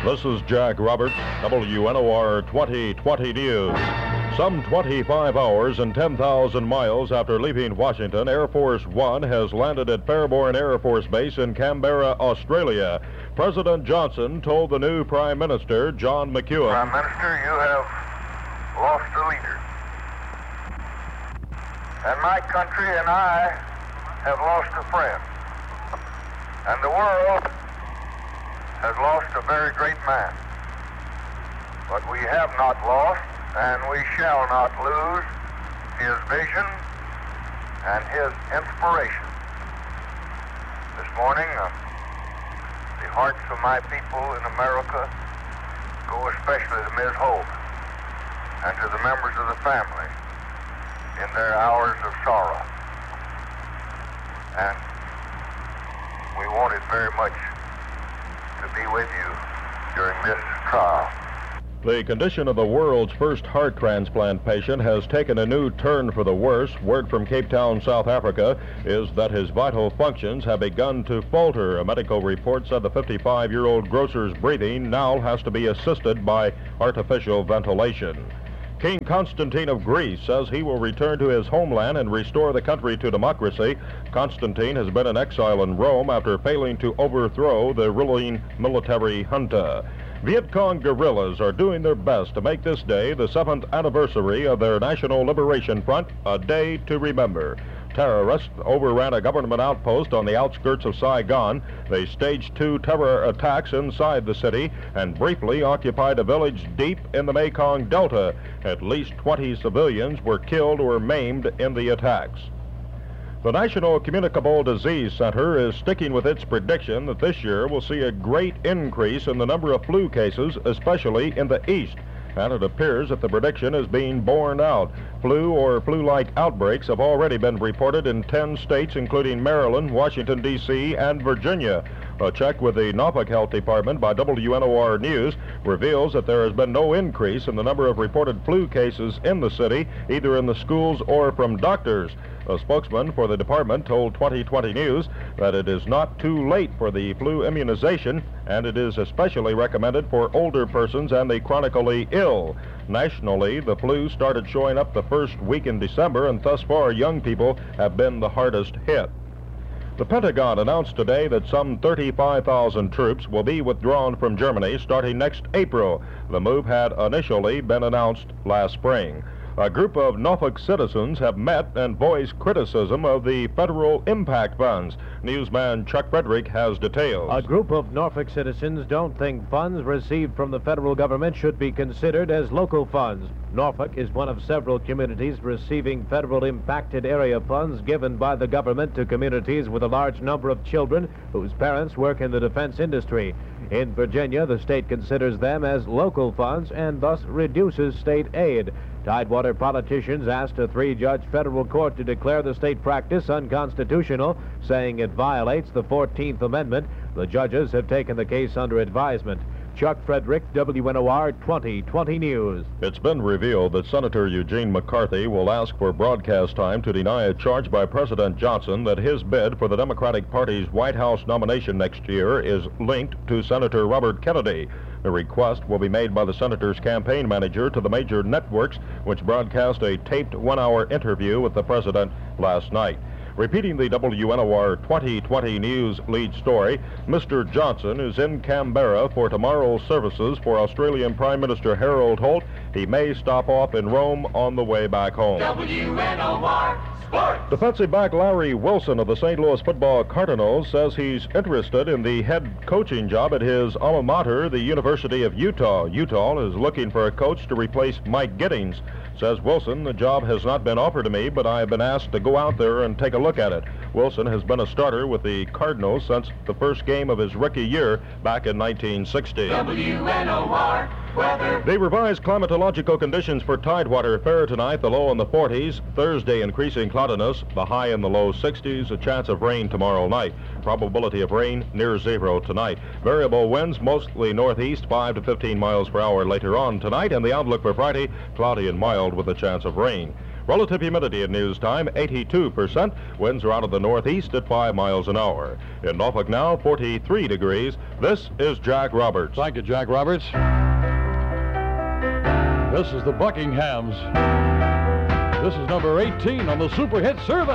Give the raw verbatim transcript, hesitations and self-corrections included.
This is Jack Roberts, W N O R twenty twenty News. Some twenty-five hours and ten thousand miles after leaving Washington, Air Force One has landed at Fairborn Air Force Base in Canberra, Australia. President Johnson told the new Prime Minister, John McEwen, Prime Minister, you have lost a leader. And my country and I have lost a friend. And the world has lost a very great man. But we have not lost, and we shall not lose, his vision and his inspiration. This morning, uh, the hearts of my people in America go especially to Miz Holt and to the members of the family in their hours of sorrow. And we wanted very much to be with you during this trial. the condition of the world's first heart transplant patient has taken a new turn for the worse. Word from Cape Town, South Africa, is that his vital functions have begun to falter. A medical report said the fifty-five-year-old grocer's breathing now has to be assisted by artificial ventilation. King Constantine of Greece says he will return to his homeland and restore the country to democracy. Constantine has been in exile in Rome after failing to overthrow the ruling military junta. Viet Cong guerrillas are doing their best to make this day, the seventh anniversary of their National Liberation Front, a day to remember. Terrorists overran a government outpost on the outskirts of Saigon. They staged two terror attacks inside the city and briefly occupied a village deep in the Mekong Delta. At least twenty civilians were killed or maimed in the attacks. The National Communicable Disease Center is sticking with its prediction that this year will see a great increase in the number of flu cases, especially in the East. And it appears that the prediction is being borne out. Flu or flu-like outbreaks have already been reported in ten states, including Maryland, Washington, D C, and Virginia. A check with the Norfolk Health Department by W N O R News reveals that there has been no increase in the number of reported flu cases in the city, either in the schools or from doctors. A spokesman for the department told twenty twenty News that it is not too late for the flu immunization, and it is especially recommended for older persons and the chronically ill. Nationally, the flu started showing up the first week in December, and thus far young people have been the hardest hit. The Pentagon announced today that some thirty-five thousand troops will be withdrawn from Germany starting next April. The move had initially been announced last spring. A group of Norfolk citizens have met and voiced criticism of the federal impact funds. Newsman Chuck Frederick has details. A group of Norfolk citizens don't think funds received from the federal government should be considered as local funds. Norfolk is one of several communities receiving federal impacted area funds given by the government to communities with a large number of children whose parents work in the defense industry. In Virginia, the state considers them as local funds and thus reduces state aid. Tidewater politicians asked a three-judge federal court to declare the state practice unconstitutional, saying it violates the fourteenth Amendment. The judges have taken the case under advisement. Chuck Frederick, W N O R twenty twenty News. It's been revealed that Senator Eugene McCarthy will ask for broadcast time to deny a charge by President Johnson that his bid for the Democratic Party's White House nomination next year is linked to Senator Robert Kennedy. The request will be made by the senator's campaign manager to the major networks, which broadcast a taped one-hour interview with the president last night. Repeating the W N O R twenty twenty News lead story, Mister Johnson is in Canberra for tomorrow's services for Australian Prime Minister Harold Holt. He may stop off in Rome on the way back home. W N O R Sports. Defensive back Larry Wilson of the Saint Louis Football Cardinals says he's interested in the head coaching job at his alma mater, the University of Utah. Utah is looking for a coach to replace Mike Giddings. Says Wilson, the job has not been offered to me, but I have been asked to go out there and take a look at it. Wilson has been a starter with the Cardinals since the first game of his rookie year back in nineteen sixty. W N O R weather. The revised climatological conditions for Tidewater fair tonight, the low in the forties. Thursday, increasing cloudiness, the high in the low sixties. A chance of rain tomorrow night. Probability of rain near zero tonight. Variable winds, mostly northeast, five to fifteen miles per hour later on tonight. And the outlook for Friday, cloudy and mild with a chance of rain. Relative humidity at news time, eighty-two percent. Winds are out of the northeast at five miles an hour. In Norfolk now, forty-three degrees. This is Jack Roberts. Thank you, Jack Roberts. This is the Buckinghams. This is number eighteen on the Super Hit Survey.